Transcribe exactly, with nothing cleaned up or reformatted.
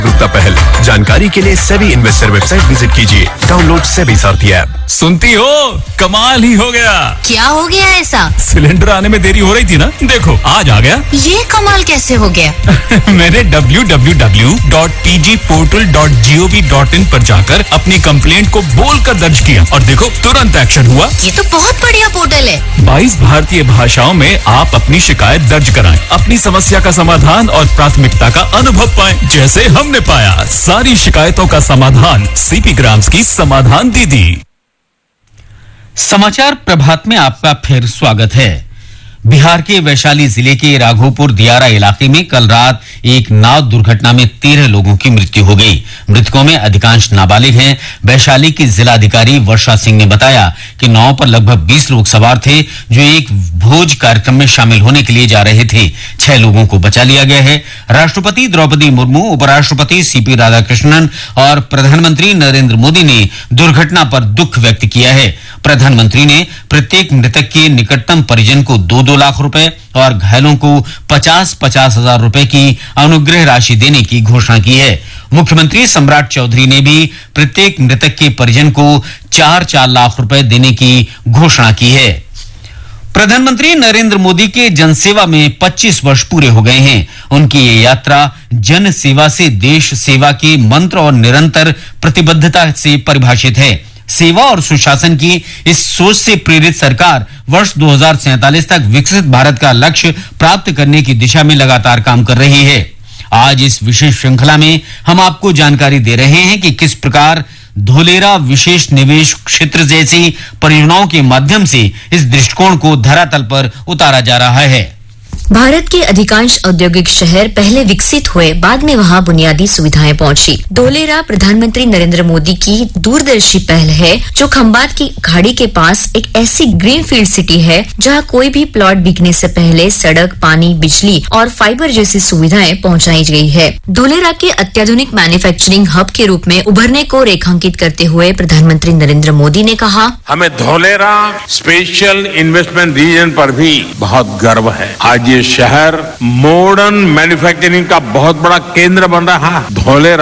गुप्ता पहल। जानकारी के लिए सेबी इन्वेस्टर वेबसाइट विजिट कीजिए। डाउनलोड सेबी सारथी ऐप। सुनती हो, कमाल ही हो गया। क्या हो गया ऐसा? सिलेंडर आने में देरी हो रही थी ना, देखो आज आ गया। ये कमाल कैसे हो गया? मैंने W W W dot T G portal dot G O V dot in पर जाकर अपनी कंप्लेंट को बोलकर दर्ज किया और देखो तुरंत एक्शन हुआ। ये तो बहुत बढ़िया पोर्टल है। बाईस भारतीय भाषाओं में आप अपनी शिकायत दर्ज कराएं, अपनी समस्या का समाधान और प्राथमिकता का अनुभव पाएं, जैसे हमने पाया। सारी शिकायतों का समाधान सीपी ग्राम्स की समाधान दीदी। समाचार प्रभात में आपका फिर स्वागत है। बिहार के वैशाली जिले के राघोपुर दियारा इलाके में कल रात एक नाव दुर्घटना में तेरह लोगों की मृत्यु हो गई। मृतकों में अधिकांश नाबालिग हैं। वैशाली की जिलाधिकारी वर्षा सिंह ने बताया कि नाव पर लगभग बीस लोग सवार थे, जो एक भोज कार्यक्रम में शामिल होने के लिए जा रहे थे। छह लोगों को बचा लिया गया है। राष्ट्रपति द्रौपदी मुर्मू, उपराष्ट्रपति सीपी राधाकृष्णन और प्रधानमंत्री नरेंद्र मोदी ने दुर्घटना पर दुख व्यक्त किया है। प्रधानमंत्री ने प्रत्येक मृतक के निकटतम परिजन को दो दो लाख रुपए और घायलों को पचास पचास हजार रुपए की अनुग्रह राशि देने की घोषणा की है। मुख्यमंत्री सम्राट चौधरी ने भी प्रत्येक मृतक के परिजन को चार चार लाख रुपए देने की घोषणा की है। प्रधानमंत्री नरेंद्र मोदी के जनसेवा में पच्चीस वर्ष पूरे हो गए हैं। उनकी ये यात्रा जन सेवा से देश सेवा के मंत्र और निरंतर प्रतिबद्धता से परिभाषित है। सेवा और सुशासन की इस सोच से प्रेरित सरकार वर्ष दो हज़ार सैंतालीस तक विकसित भारत का लक्ष्य प्राप्त करने की दिशा में लगातार काम कर रही है। आज इस विशेष श्रृंखला में हम आपको जानकारी दे रहे हैं कि किस प्रकार धोलेरा विशेष निवेश क्षेत्र जैसी परियोजनाओं के माध्यम से इस दृष्टिकोण को धरातल पर उतारा जा रहा है। भारत के अधिकांश औद्योगिक शहर पहले विकसित हुए, बाद में वहां बुनियादी सुविधाएं पहुंची। धोलेरा प्रधानमंत्री नरेंद्र मोदी की दूरदर्शी पहल है, जो खंबात की खाड़ी के पास एक ऐसी ग्रीनफील्ड सिटी है जहां कोई भी प्लॉट बिकने से पहले सड़क, पानी, बिजली और फाइबर जैसी सुविधाएं पहुंचाई गई है। धोलेरा के अत्याधुनिक मैन्युफैक्चरिंग हब के रूप में उभरने को रेखांकित करते हुए प्रधानमंत्री नरेंद्र मोदी ने कहा, हमें धोलेरा स्पेशल इन्वेस्टमेंट रीजन पर भी बहुत गर्व है। आज ये शहर मॉडर्न मैन्युफैक्चरिंग का बहुत बड़ा केंद्र बन रहा है। धोलेरा